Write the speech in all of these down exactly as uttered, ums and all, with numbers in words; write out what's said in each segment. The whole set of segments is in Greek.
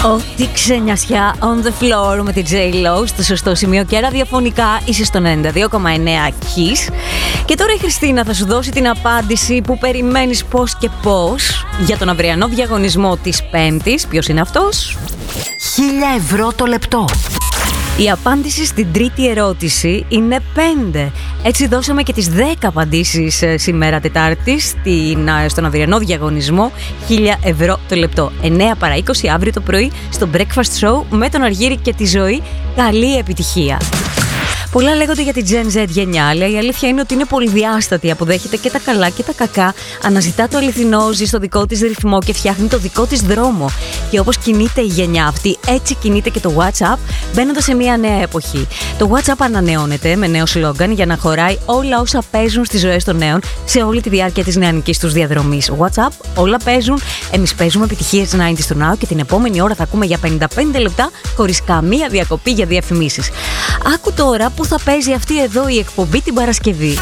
Ό,τι ξενιασιά on the floor με τη J-Lo στο σωστό σημείο και ραδιοφωνικά είσαι στον ενενήντα δύο κόμμα εννέα Kiss. Και τώρα η Χριστίνα θα σου δώσει την απάντηση που περιμένεις πώς και πώς για τον αυριανό διαγωνισμό της Πέμπτης. Ποιος είναι αυτός? Χίλια ευρώ το λεπτό. Η απάντηση στην τρίτη ερώτηση είναι πέντε. Έτσι δώσαμε και τις δέκα απαντήσεις σήμερα Τετάρτη στην, στον αυριανό διαγωνισμό χίλια ευρώ το λεπτό. εννέα παρά είκοσι αύριο το πρωί στο Breakfast Show με τον Αργύρη και τη Ζωή. Καλή επιτυχία! Πολλά λέγονται για την Gen Z γενιά, αλλά η αλήθεια είναι ότι είναι πολυδιάστατη. Αποδέχεται και τα καλά και τα κακά. Αναζητά το αληθινό, ζει στο δικό της ρυθμό και φτιάχνει το δικό της δρόμο. Και όπως κινείται η γενιά αυτή, έτσι κινείται και το WhatsApp, μπαίνοντας σε μια νέα εποχή. Το WhatsApp ανανεώνεται με νέο σλόγγαν για να χωράει όλα όσα παίζουν στις ζωές των νέων σε όλη τη διάρκεια της νεανικής τους διαδρομής. WhatsApp, όλα παίζουν. Εμείς παίζουμε επιτυχίες ενενήντα του Now και την επόμενη ώρα θα ακούμε για πενήντα πέντε λεπτά χωρίς καμία διακοπή για διαφημίσεις. Άκου τώρα που θα παίζει αυτή εδώ η εκπομπή την Παρασκευή.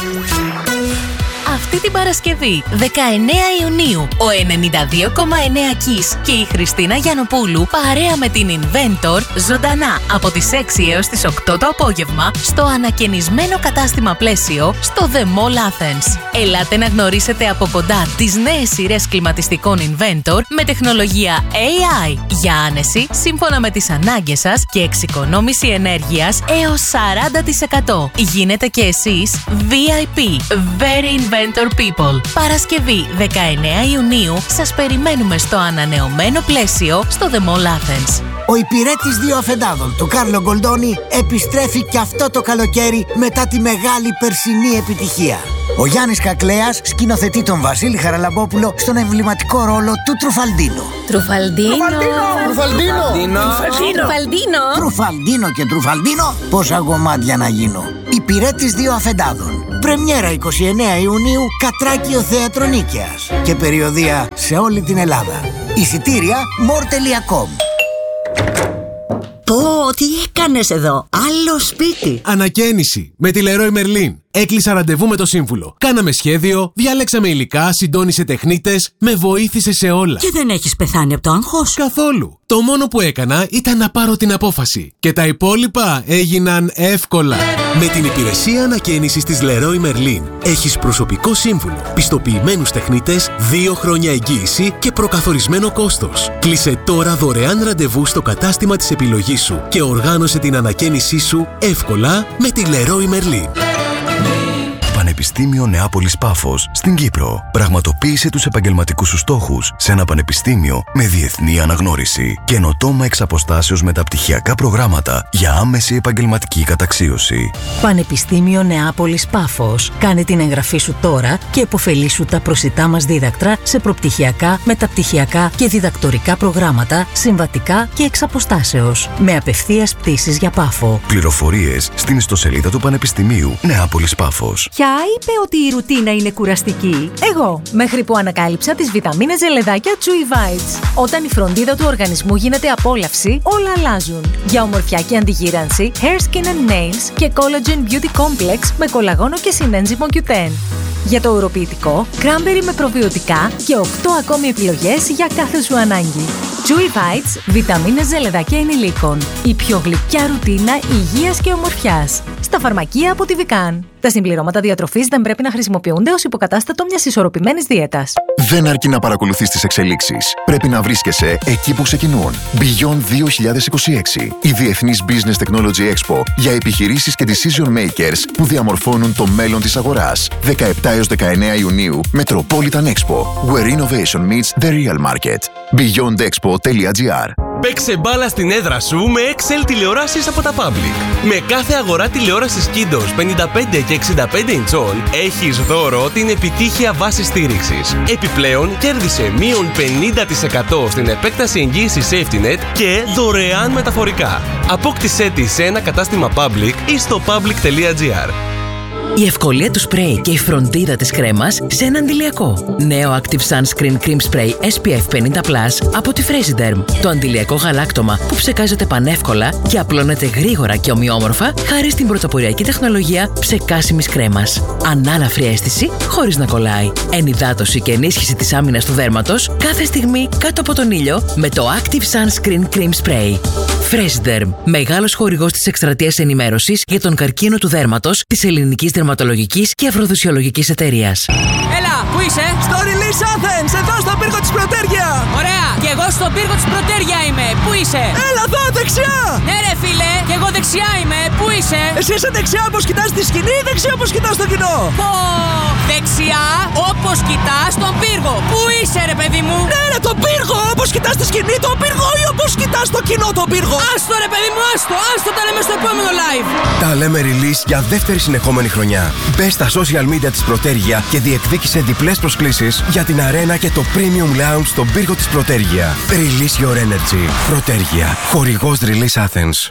Αυτή την Παρασκευή, δεκαεννέα Ιουνίου, ο ενενήντα δύο κόμμα εννέα Kiss και η Χριστίνα Γιαννοπούλου παρέα με την Inventor ζωντανά από τις έξι έως τις οκτώ το απόγευμα στο ανακαινισμένο κατάστημα Πλαίσιο στο The Mall Athens. Ελάτε να γνωρίσετε από κοντά τις νέες σειρές κλιματιστικών Inventor με τεχνολογία έι άι για άνεση σύμφωνα με τις ανάγκες σας και εξοικονόμηση ενέργειας έως σαράντα τοις εκατό. Γίνετε και εσείς βι άι πι, Very Inventor People. Παρασκευή δεκαεννέα Ιουνίου σας περιμένουμε στο ανανεωμένο Πλαίσιο στο The Mall Athens. Ο υπηρέτης δύο αφεντάδων του Κάρλο Γκολντόνι επιστρέφει και αυτό το καλοκαίρι μετά τη μεγάλη περσινή επιτυχία. Ο Γιάννης Κακλέας σκηνοθετεί τον Βασίλη Χαραλαμπόπουλο στον εμβληματικό ρόλο του Τρουφαλντίνο. Τρουφαλντίνο. Τρουφαλντίνο. Τρουφαλντίνο. Τρουφαλντίνο και Τρουφαλντίνο. Πόσα γομάτια να γίνω. Υπηρέτης δύο αφεντάδων. Πρεμιέρα εικοστή ενάτη Ιουνίου, Κατράκιο Θέατρο Νίκαιας. Και περιοδεία σε όλη την Ελλάδα. Εισιτήρια more τελεία com. Πω, τι έκανες εδώ? Άλλο σπίτι. Ανακαίνιση με τη Leroy Merlin. Έκλεισα ραντεβού με το σύμβουλο. Κάναμε σχέδιο, διάλεξαμε υλικά, συντόνισε τεχνίτες, με βοήθησε σε όλα. Και δεν έχεις πεθάνει από το άγχος? Καθόλου. Το μόνο που έκανα ήταν να πάρω την απόφαση. Και τα υπόλοιπα έγιναν εύκολα. Με την υπηρεσία ανακαίνισης της Leroy Merlin έχεις προσωπικό σύμβουλο, πιστοποιημένους τεχνίτες, δύο χρόνια εγγύηση και προκαθορισμένο κόστος. Κλείσε τώρα δωρεάν ραντεβού στο κατάστημα της επιλογής σου και οργάνωσε την ανακαίνισή σου εύκολα με τη Leroy Merlin. Πανεπιστήμιο Νεάπολης Πάφος στην Κύπρο. Πραγματοποίησε τους επαγγελματικούς σου στόχους σε ένα πανεπιστήμιο με διεθνή αναγνώριση. Καινοτόμα εξ αποστάσεως μεταπτυχιακά προγράμματα για άμεση επαγγελματική καταξίωση. Πανεπιστήμιο Νεάπολης Πάφος. Κάνε την εγγραφή σου τώρα και επωφελήσου τα προσιτά μας δίδακτρα σε προπτυχιακά, μεταπτυχιακά και διδακτορικά προγράμματα, συμβατικά και εξ αποστάσεως. Με απευθείας πτήσεις για Πάφο. Πληροφορίες στην ιστοσελίδα του Πανεπιστημίου Νεάπολης Πάφος. Ποια είπε ότι η ρουτίνα είναι κουραστική? Εγώ, μέχρι που ανακάλυψα τις βιταμίνες ζελεδάκια Chewy Vites. Όταν η φροντίδα του οργανισμού γίνεται απόλαυση, όλα αλλάζουν. Για ομορφιά και αντιγύρανση, Hair, Skin and Nails και Collagen Beauty Complex με κολαγόνο και συνένζυμο κιου τεν. Για το ουροποιητικό, Cranberry με προβιωτικά και οκτώ ακόμη επιλογές για κάθε σου ανάγκη. Chewy Vites, βιταμίνες ζελεδάκια ενηλίκων. Η πιο γλυκιά ρουτίνα υγείας και ομορφιάς. Στα φαρμακεία από τη Vican. Τα συμπληρώματα διατροφής δεν πρέπει να χρησιμοποιούνται ως υποκατάστατο μιας ισορροπημένης δίαιτας. Δεν αρκεί να παρακολουθείς τις εξελίξεις. Πρέπει να βρίσκεσαι εκεί που ξεκινούν. Beyond δύο χιλιάδες είκοσι έξι. Η Διεθνής Business Technology Expo για επιχειρήσεις και decision makers που διαμορφώνουν το μέλλον της αγοράς. δεκαεπτά έως δεκαεννέα Ιουνίου, Metropolitan Expo. Where innovation meets the real market. beyond expo τελεία gr. Παίξε μπάλα στην έδρα σου με εξ ελ τηλεοράσεις από τα Public. Με κάθε αγορά τηλεόρασης Kindos πενήντα πέντε και εξήντα πέντε ιντσών έχεις δώρο την επιτύχεια βάση στήριξης. Επιπλέον κέρδισε μείον πενήντα τοις εκατό στην επέκταση εγγύησης SafetyNet και δωρεάν μεταφορικά. Απόκτησέ τη σε ένα κατάστημα Public ή στο public τελεία gr. Η ευκολία του σπρέι και η φροντίδα της κρέμας σε ένα αντιλιακό. Νέο Active Sunscreen Cream Spray ες πι εφ πενήντα πλας από τη Fresiderm. Το αντιλιακό γαλάκτωμα που ψεκάζεται πανεύκολα και απλώνεται γρήγορα και ομοιόμορφα χάρη στην πρωτοποριακή τεχνολογία ψεκάσιμης κρέμας. Ανάλαφρη αίσθηση χωρίς να κολλάει. Ενυδάτωση και ενίσχυση της άμυνας του δέρματος κάθε στιγμή κάτω από τον ήλιο με το Active Sunscreen Cream Spray. Fresiderm, μεγάλος χορηγός της εκστρατείας ενημέρωσης για τον καρκίνο του δέρματος της Ελληνικής Δερματολογικής και Αφροδισιολογικής Εταιρείας. Έλα, πού είσαι? Στο Release Athens, εδώ στο πύργο της Πρωτέργεια. Ωραία, και εγώ στο πύργο της Πρωτέργεια είμαι. Πού είσαι? Έλα εδώ, δεξιά. Ναι ρε φίλε, και εγώ δεξιά είμαι. Πού είσαι? Εσύ είσαι δεξιά όπως κοιτάς τη σκηνή ή δεξιά όπως κοιτάς το κοινό? Πω, δεξιά όπως κοιτάς τον πύργο. Πού είσαι ρε παιδί μου? Ναι ρε, τον πύργο, όπως κοιτάς τη σκηνή τον πύργο ή όπως κοιτάς το κοινό τον πύργο? Άστο ρε παιδί μου, άστο, άστο, τα λέμε στο επόμενο live. Τα λέμε Release για δεύτερη συνεχόμενη χρονιά. Μπες στα social media της Πρωτέργεια και διεκδίκησε διπλές προσκλήσεις για την αρένα και το Premium Lounge στον πύργο της Πρωτέργεια. Release your energy. Πρωτέργεια. Χορηγός Release Athens.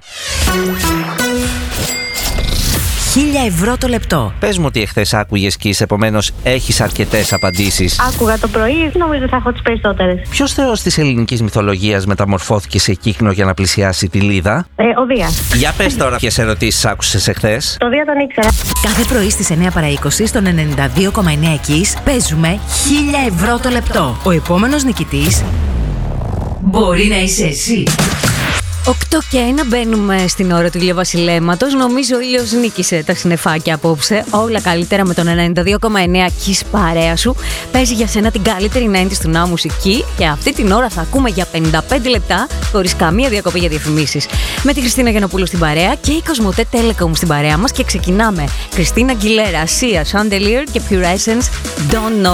χίλια ευρώ το λεπτό. Πες μου ότι εχθές άκουγες Kiss, επομένως έχεις αρκετές απαντήσεις. Άκουγα το πρωί, νομίζω θα έχω τις περισσότερες. Ποιος θεός της ελληνικής μυθολογίας μεταμορφώθηκε σε κύκνο για να πλησιάσει τη Λίδα? Ε, ο Δίας. Για πες τώρα ποιες ερωτήσεις άκουσες εχθές. Το Δία τον ήξερα. Κάθε πρωί στις εννιά παρά είκοσι στον ενενήντα δύο κόμμα εννέα Kiss παίζουμε χίλια ευρώ το λεπτό. Ο επόμενος νικητής μπορεί να είσαι εσύ. οκτώ και ένα μπαίνουμε στην ώρα του ηλιοβασιλέματος. Νομίζω ο ήλιος νίκησε τα συννεφάκια απόψε. Όλα καλύτερα με τον ενενήντα δύο κόμμα εννέα Kiss παρέα σου. Παίζει για σένα την καλύτερη ενενήντα του ναού μουσική και αυτή την ώρα θα ακούμε για πενήντα πέντε λεπτά χωρίς καμία διακοπή για διαφημίσεις. Με την Χριστίνα Γιαννοπούλου στην παρέα και η Κοσμοτέ Telecom στην παρέα μας και ξεκινάμε. Κριστίνα Αγγιλέρα, Sia, Chandelier και Pure Essence, Don't Know.